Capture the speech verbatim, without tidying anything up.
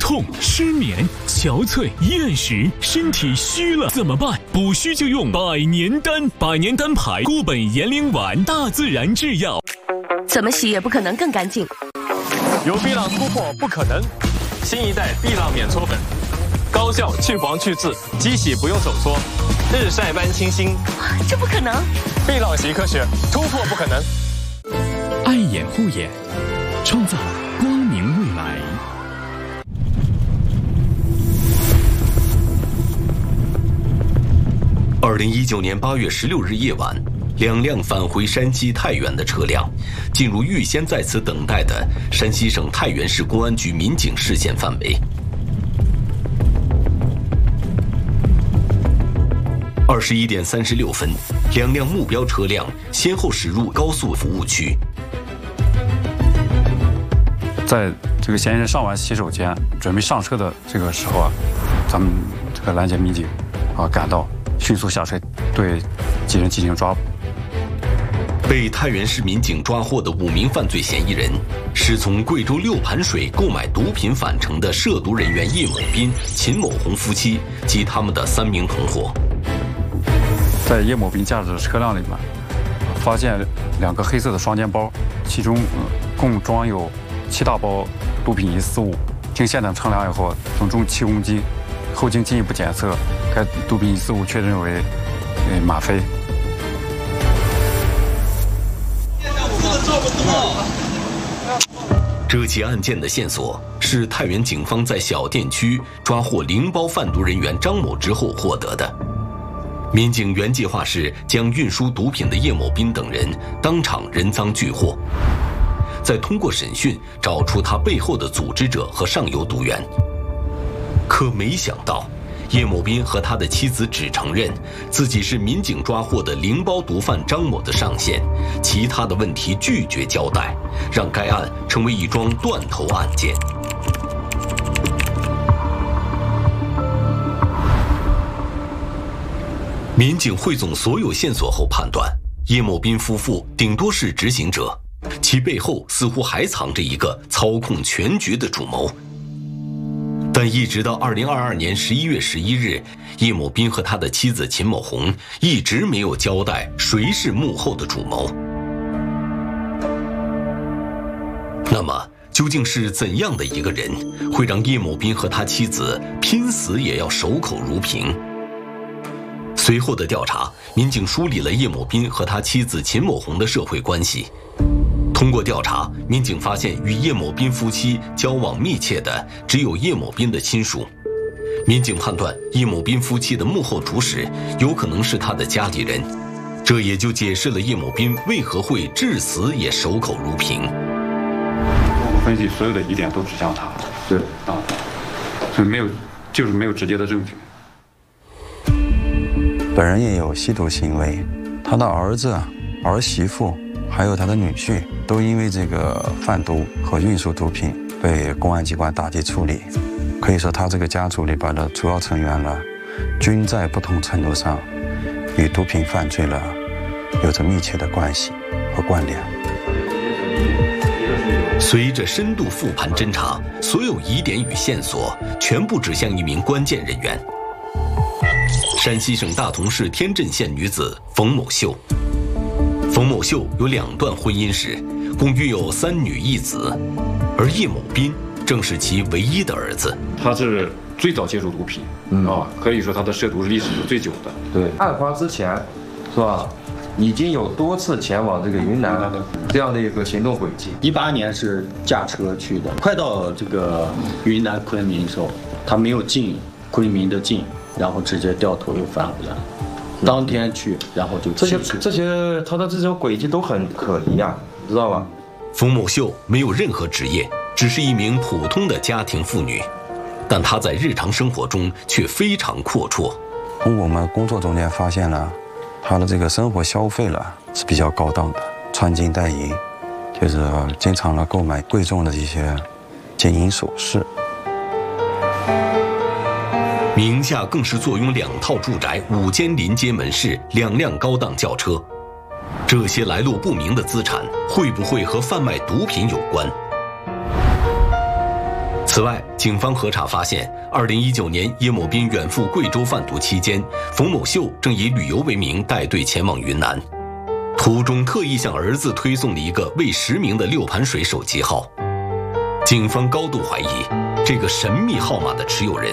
痛、失眠、憔悴、厌食，身体虚了怎么办？补虚就用百年丹，百年丹牌固本延龄丸，大自然制药。 怎么洗也不可能更干净。 有碧浪突破不可能，新一代碧浪免搓粉，高效去黄去渍，机洗不用手搓，日晒般清新。 这不可能！ 碧浪洗科学，突破不可能。 爱眼护眼，创造光明未来。 二零一九年八月十六日夜晚，两辆返回山西太原的车辆进入预先在此等待的山西省太原市公安局民警视线范围。二十一点三十六分，两辆目标车辆先后驶入高速服务区。 在这个嫌疑人上完洗手间准备上车的这个时候啊，咱们这个拦截民警啊赶到，迅速下车对几人进行抓捕。 被太原市民警抓获的五名犯罪嫌疑人，是从贵州六盘水购买毒品返程的涉毒人员叶某斌、秦某红夫妻及他们的三名同伙。 在叶某斌驾驶的车辆里面，发现两个黑色的双肩包，其中、呃、共装有七大包毒品一四五。经现场称量以后，总重七公斤。后经进一步检测，该毒品一四五确认为呃吗啡。 这起案件的线索是太原警方在小店区抓获零包贩毒人员张某之后获得的。民警原计划是将运输毒品的叶某斌等人当场人赃俱获，再通过审讯找出他背后的组织者和上游毒源。可没想到，叶某斌和他的妻子只承认自己是民警抓获的零包毒贩张某的上线，其他的问题拒绝交代，让该案成为一桩断头案件。民警汇总所有线索后判断，叶某斌夫妇顶多是执行者，其背后似乎还藏着一个操控全局的主谋。但一直到二零二二年十一月十一日，叶某斌和他的妻子秦某红一直没有交代谁是幕后的主谋。那么，究竟是怎样的一个人，会让叶某斌和他妻子拼死也要守口如瓶？随后的调查，民警梳理了叶某斌和他妻子秦某红的社会关系。通过调查，民警发现与叶某斌夫妻交往密切的只有叶某斌的亲属。民警判断，叶某斌夫妻的幕后主使有可能是他的家里人，这也就解释了叶某斌为何会至死也守口如瓶。 我分析所有的疑点都指向他，对啊，所以没有，就是没有直接的证据。 本人也有吸毒行为，他的儿子、儿媳妇还有他的女婿都因为这个贩毒和运输毒品被公安机关打击处理。可以说他这个家族里边的主要成员呢，均在不同程度上与毒品犯罪了有着密切的关系和关联。 随着深度复盘侦查，所有疑点与线索全部指向一名关键人员——山西省大同市天镇县女子冯某秀。冯某秀有两段婚姻史，共育有三女一子，而叶某斌正是其唯一的儿子。 他是最早接触毒品，嗯啊，可以说他的涉毒历史是最久的。 对，案发之前，是吧？已经有多次前往这个云南这样的一个行动轨迹。 一八年是驾车去的，快到这个云南昆明的时候，他没有进昆明的境，然后直接掉头又返回来。当天去，然后就这些这些他的这种轨迹都很可疑啊，知道吧？ 冯某秀没有任何职业，只是一名普通的家庭妇女，但她在日常生活中却非常阔绰。 从我们工作中间发现了，她的这个生活消费了是比较高档的，穿金戴银，就是经常呢购买贵重的一些金银首饰。 名下更是坐拥两套住宅、五间临街门市、两辆高档轿车。这些来路不明的资产，会不会和贩卖毒品有关？ 此外，警方核查发现，二零一九年叶某斌远赴贵州贩毒期间，冯某秀正以旅游为名带队前往云南，途中特意向儿子推送了一个未实名的六盘水手机号。警方高度怀疑，这个神秘号码的持有人